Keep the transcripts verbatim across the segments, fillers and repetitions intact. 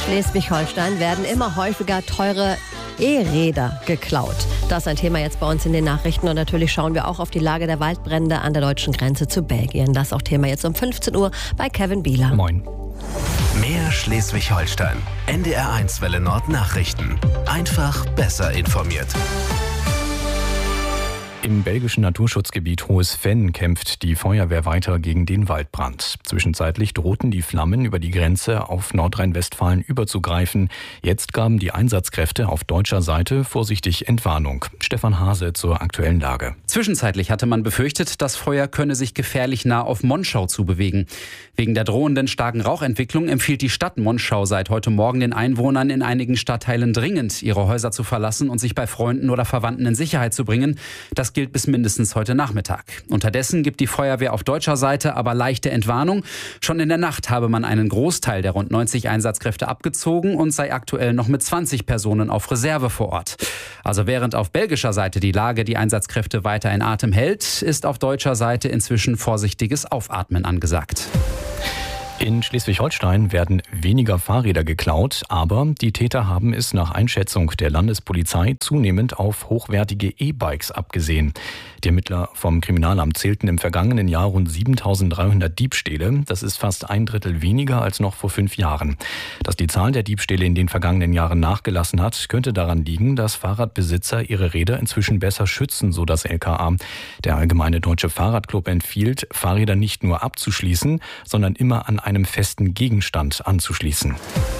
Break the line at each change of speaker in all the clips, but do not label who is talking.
Schleswig-Holstein werden immer häufiger teure E-Räder geklaut. Das ist ein Thema jetzt bei uns in den Nachrichten. Und natürlich schauen wir auch auf die Lage der Waldbrände an der deutschen Grenze zu Belgien. Das ist auch Thema jetzt um fünfzehn Uhr bei Kevin Bieler.
Moin.
Mehr Schleswig-Holstein. N D R eins Welle Nord Nachrichten. Einfach besser informiert.
Im belgischen Naturschutzgebiet Hohes Venn kämpft die Feuerwehr weiter gegen den Waldbrand. Zwischenzeitlich drohten die Flammen über die Grenze auf Nordrhein-Westfalen überzugreifen. Jetzt gaben die Einsatzkräfte auf deutscher Seite vorsichtig Entwarnung. Stefan Hase zur aktuellen Lage.
Zwischenzeitlich hatte man befürchtet, das Feuer könne sich gefährlich nah auf Monschau zubewegen. Wegen der drohenden starken Rauchentwicklung empfiehlt die Stadt Monschau seit heute Morgen den Einwohnern in einigen Stadtteilen dringend, ihre Häuser zu verlassen und sich bei Freunden oder Verwandten in Sicherheit zu bringen. Das gilt bis mindestens heute Nachmittag. Unterdessen gibt die Feuerwehr auf deutscher Seite aber leichte Entwarnung. Schon in der Nacht habe man einen Großteil der rund neunzig Einsatzkräfte abgezogen und sei aktuell noch mit zwanzig Personen auf Reserve vor Ort. Also während auf belgischer Seite die Lage die Einsatzkräfte weiter in Atem hält, ist auf deutscher Seite inzwischen vorsichtiges Aufatmen angesagt.
In Schleswig-Holstein werden weniger Fahrräder geklaut, aber die Täter haben es nach Einschätzung der Landespolizei zunehmend auf hochwertige E-Bikes abgesehen. Die Ermittler vom Kriminalamt zählten im vergangenen Jahr rund siebentausenddreihundert Diebstähle. Das ist fast ein Drittel weniger als noch vor fünf Jahren. Dass die Zahl der Diebstähle in den vergangenen Jahren nachgelassen hat, könnte daran liegen, dass Fahrradbesitzer ihre Räder inzwischen besser schützen, so das L K A. Der Allgemeine Deutsche Fahrradclub empfiehlt, Fahrräder nicht nur abzuschließen, sondern immer an einem festen Gegenstand anzuschließen.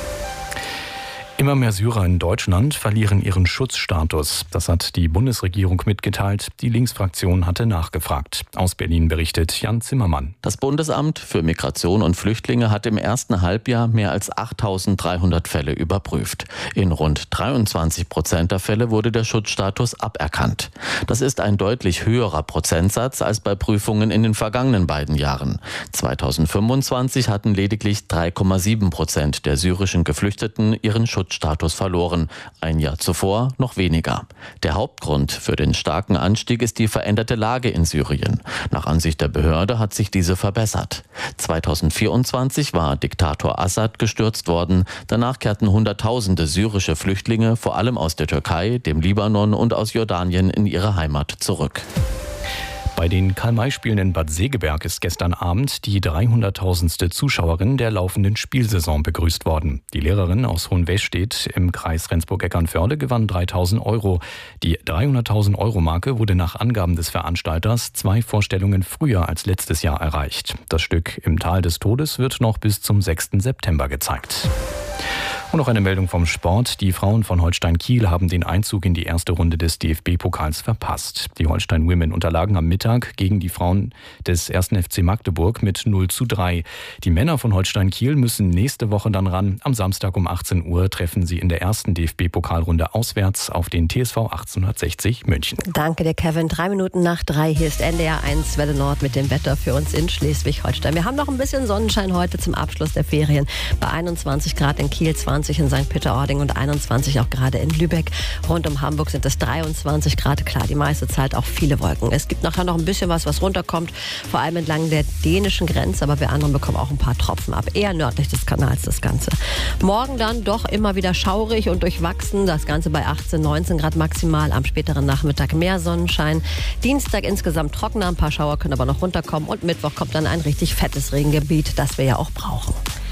Immer mehr Syrer in Deutschland verlieren ihren Schutzstatus. Das hat die Bundesregierung mitgeteilt. Die Linksfraktion hatte nachgefragt. Aus Berlin berichtet Jan Zimmermann.
Das Bundesamt für Migration und Flüchtlinge hat im ersten Halbjahr mehr als achttausenddreihundert Fälle überprüft. In rund dreiundzwanzig Prozent der Fälle wurde der Schutzstatus aberkannt. Das ist ein deutlich höherer Prozentsatz als bei Prüfungen in den vergangenen beiden Jahren. zweitausendfünfundzwanzig hatten lediglich drei Komma sieben Prozent der syrischen Geflüchteten ihren Schutzstatus Status verloren. Ein Jahr zuvor noch weniger. Der Hauptgrund für den starken Anstieg ist die veränderte Lage in Syrien. Nach Ansicht der Behörde hat sich diese verbessert. zweitausendvierundzwanzig war Diktator Assad gestürzt worden. Danach kehrten Hunderttausende syrische Flüchtlinge, vor allem aus der Türkei, dem Libanon und aus Jordanien, in ihre Heimat zurück.
Bei den Karl-May-Spielen in Bad Segeberg ist gestern Abend die dreihunderttausendste Zuschauerin der laufenden Spielsaison begrüßt worden. Die Lehrerin aus Hohenwestedt im Kreis Rendsburg-Eckernförde gewann dreitausend Euro. Die dreihunderttausend Euro Marke wurde nach Angaben des Veranstalters zwei Vorstellungen früher als letztes Jahr erreicht. Das Stück Im Tal des Todes wird noch bis zum sechsten September gezeigt. Und noch eine Meldung vom Sport. Die Frauen von Holstein Kiel haben den Einzug in die erste Runde des D F B-Pokals verpasst. Die Holstein Women unterlagen am Mittag gegen die Frauen des ersten F C Magdeburg mit null zu drei. Die Männer von Holstein Kiel müssen nächste Woche dann ran. Am Samstag um achtzehn Uhr treffen sie in der ersten D F B-Pokalrunde auswärts auf den T S V achtzehnhundertsechzig München.
Danke dir, Kevin. Drei Minuten nach drei. Hier ist N D R eins Welle Nord mit dem Wetter für uns in Schleswig-Holstein. Wir haben noch ein bisschen Sonnenschein heute zum Abschluss der Ferien. Bei einundzwanzig Grad in Kiel, zwanzig in Sankt Peter-Ording und einundzwanzig auch gerade in Lübeck. Rund um Hamburg sind es dreiundzwanzig Grad. Klar, die meiste Zeit auch viele Wolken. Es gibt nachher noch ein bisschen was, was runterkommt, vor allem entlang der dänischen Grenze, aber wir anderen bekommen auch ein paar Tropfen ab. Eher nördlich des Kanals das Ganze. Morgen dann doch immer wieder schaurig und durchwachsen. Das Ganze bei achtzehn, neunzehn Grad maximal. Am späteren Nachmittag mehr Sonnenschein. Dienstag insgesamt trockener. Ein paar Schauer können aber noch runterkommen. Und Mittwoch kommt dann ein richtig fettes Regengebiet, das wir ja auch brauchen.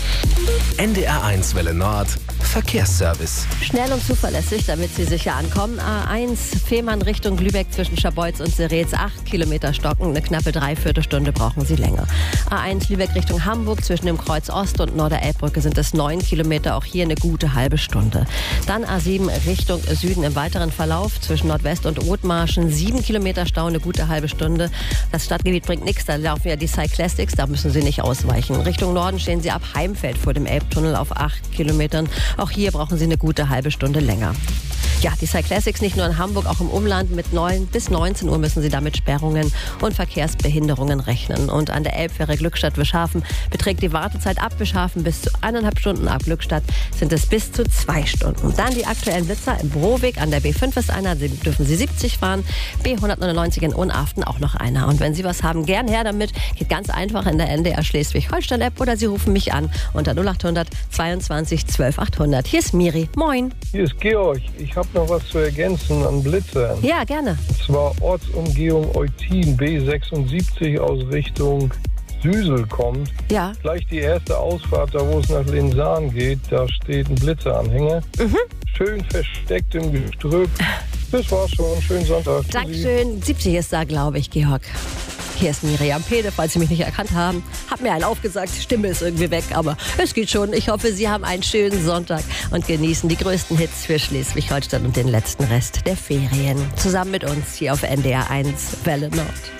N D R eins Welle Nord Verkehrsservice.
Schnell und zuverlässig, damit Sie sicher ankommen. A eins Fehmarn Richtung Lübeck zwischen Scharbeutz und Seretz. acht Kilometer Stocken, eine knappe Dreiviertelstunde brauchen Sie länger. A eins Lübeck Richtung Hamburg zwischen dem Kreuz Ost und Norderelbbrücke sind es neun Kilometer, auch hier eine gute halbe Stunde. Dann A sieben Richtung Süden im weiteren Verlauf zwischen Nordwest und Othmarschen. sieben Kilometer Stau, eine gute halbe Stunde. Das Stadtgebiet bringt nichts, da laufen ja die Cyclastics, da müssen Sie nicht ausweichen. Richtung Norden stehen Sie ab Heimfeld vor dem Elbtunnel auf acht Kilometern. Auch hier brauchen Sie eine gute halbe Stunde länger. Ja, die Cyclassics nicht nur in Hamburg, auch im Umland. Mit neun bis neunzehn Uhr müssen Sie da mit Sperrungen und Verkehrsbehinderungen rechnen. Und an der Elbfähre Glückstadt-Wischhafen beträgt die Wartezeit ab Wischhafen bis zu eineinhalb Stunden, ab Glückstadt sind es bis zu zwei Stunden. Dann die aktuellen Blitzer im Broweg, an der B fünf ist einer, Sie dürfen Sie siebzig fahren, B hundertneunundneunzig in Unaften auch noch einer. Und wenn Sie was haben, gern her damit, geht ganz einfach in der N D R Schleswig-Holstein-App oder Sie rufen mich an unter null achthundert zweiundzwanzig zwölf achthundert. Hier ist Miri, moin.
Hier ist Georg, ich habe noch was zu ergänzen an Blitzern.
Ja, gerne.
Und zwar Ortsumgehung Eutin B sechsundsiebzig aus Richtung Süsel kommt.
Ja.
Gleich die erste Ausfahrt, da wo es nach Linsahn geht, da steht ein Blitzeranhänger. Mhm. Schön versteckt im Gestrüpp. Das war's schon. Schönen Sonntag.
Dankeschön. siebzig ist da, glaube ich, Georg. Hier ist Miriam Pede, falls Sie mich nicht erkannt haben. Hab mir einen aufgesagt, Stimme ist irgendwie weg, aber es geht schon. Ich hoffe, Sie haben einen schönen Sonntag und genießen die größten Hits für Schleswig-Holstein und den letzten Rest der Ferien. Zusammen mit uns hier auf N D R eins Welle Nord.